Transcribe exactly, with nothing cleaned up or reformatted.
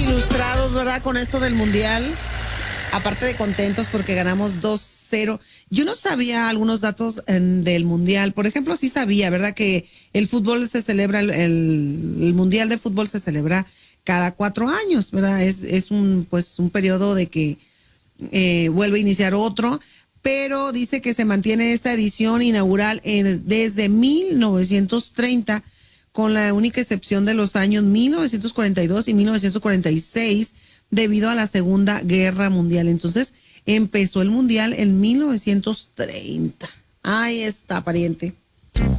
ilustrados, ¿verdad? Con esto del mundial. Aparte de contentos porque ganamos dos cero. Yo no sabía algunos datos en, del mundial. Por ejemplo, sí sabía, ¿verdad? Que el fútbol se celebra, el, el, el mundial de fútbol se celebra cada cuatro años, ¿verdad? Es, es un, pues, un periodo de que eh, vuelve a iniciar otro. Pero dice que se mantiene esta edición inaugural en, desde mil novecientos treinta, con la única excepción de los años mil novecientos cuarenta y dos y mil novecientos cuarenta y seis, debido a la Segunda Guerra Mundial. Entonces, empezó el Mundial en mil novecientos treinta. Ahí está, pariente.